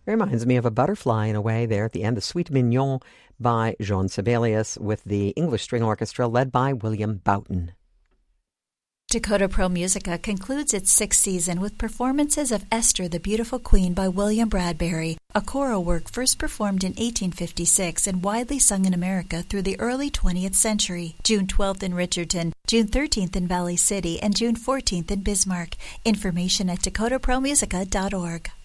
Reminds me of a butterfly in a way there at the end, the Suite Mignon by Jean Sibelius with the English String Orchestra led by William Boughton. Dakota Pro Musica concludes its sixth season with performances of Esther the Beautiful Queen by William Bradbury, a choral work first performed in 1856 and widely sung in America through the early 20th century. June 12th in Richardson, June 13th in Valley City, and June 14th in Bismarck. Information at dakotapromusica.org.